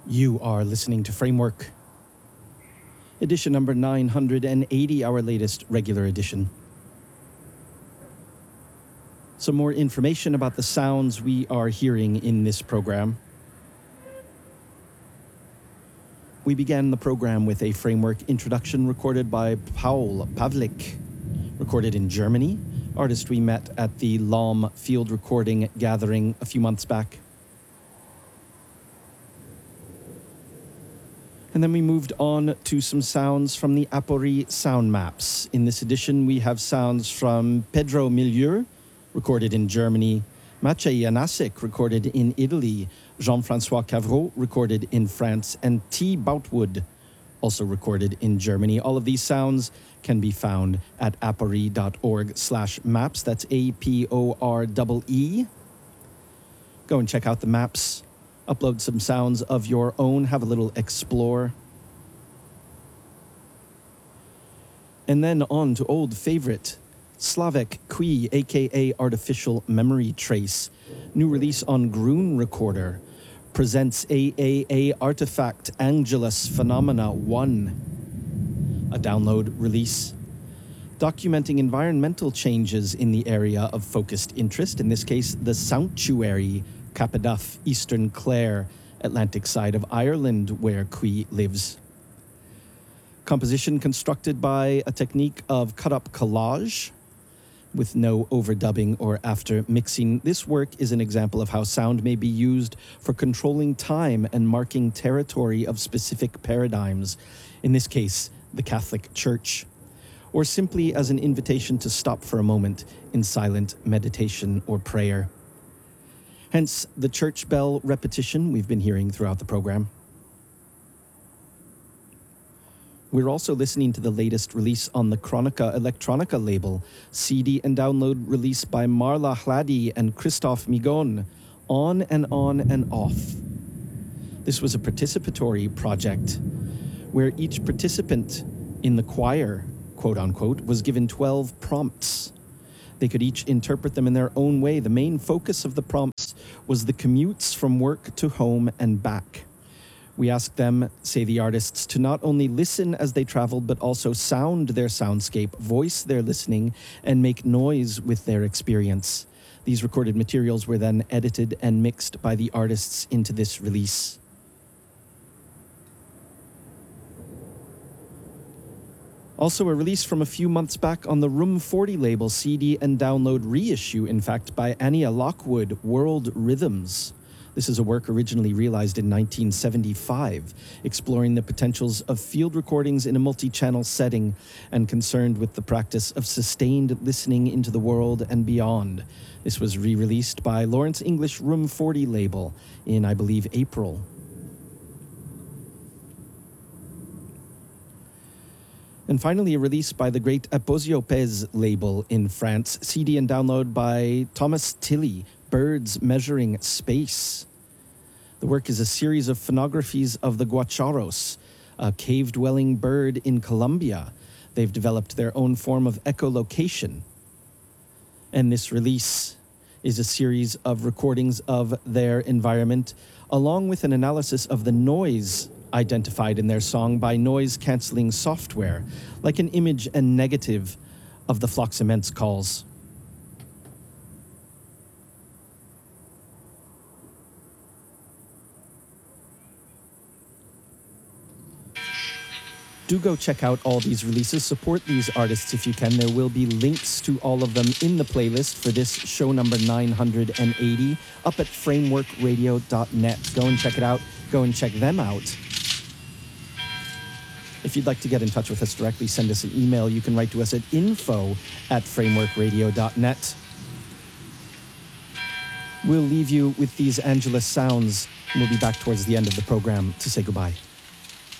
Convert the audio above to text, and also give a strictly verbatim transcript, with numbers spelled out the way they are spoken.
You are listening to Framework, edition number nine hundred eighty, our latest regular edition. Some more information about the sounds we are hearing in this program. We began the program with a Framework introduction recorded by Paul Pavlik, recorded in Germany, artist we met at the L O M field recording gathering a few months back. And then we moved on to some sounds from the Apori sound maps. In this edition, we have sounds from Pedro Milieu, recorded in Germany, Maciej Janasek, recorded in Italy, Jean-Francois Cavreau, recorded in France, and T. Boutwood, also recorded in Germany. All of these sounds can be found at apori.org slash maps. That's A P O R E E. Go and check out the maps. Upload some sounds of your own, have a little explore. And then on to old favorite, Slavek Kui, aka Artificial Memory Trace. New release on Groon Recorder. Presents A A A Artifact Angelus Phenomena one. A download release. Documenting environmental changes in the area of focused interest, in this case, the Sanctuary, Capaduff, Eastern Clare, Atlantic side of Ireland, where Kui lives. Composition constructed by a technique of cut-up collage with no overdubbing or after mixing. This work is an example of how sound may be used for controlling time and marking territory of specific paradigms, in this case, the Catholic Church, or simply as an invitation to stop for a moment in silent meditation or prayer. Hence, the church bell repetition we've been hearing throughout the program. We're also listening to the latest release on the Chronica Electronica label, C D and download release by Marla Hlady and Christoph Migon, On and On and Off. This was a participatory project where each participant in the choir, quote unquote, was given twelve prompts. They could each interpret them in their own way. The main focus of the prompts was the commutes from work to home and back. We asked them, say the artists, to not only listen as they traveled, but also sound their soundscape, voice their listening, and make noise with their experience. These recorded materials were then edited and mixed by the artists into this release. Also a release from a few months back on the Room forty label, C D and download reissue, in fact, by Anya Lockwood, World Rhythms. This is a work originally realized in nineteen seventy-five, exploring the potentials of field recordings in a multi-channel setting and concerned with the practice of sustained listening into the world and beyond. This was re-released by Lawrence English Room forty label in, I believe, April. And finally, a release by the great Aposiopes label in France, C D and download by Thomas Tilley, Birds Measuring Space. The work is a series of phonographies of the guacharos, a cave-dwelling bird in Colombia. They've developed their own form of echolocation. And this release is a series of recordings of their environment, along with an analysis of the noise identified in their song by noise-canceling software, like an image and negative of the Floximents calls. Do go check out all these releases. Support these artists if you can. There will be links to all of them in the playlist for this show number nine hundred eighty up at framework radio dot net. Go and check it out. Go and check them out. If you'd like to get in touch with us directly, send us an email. You can write to us at info at framework radio dot net. We'll leave you with these Angelus sounds, and we'll be back towards the end of the program to say goodbye.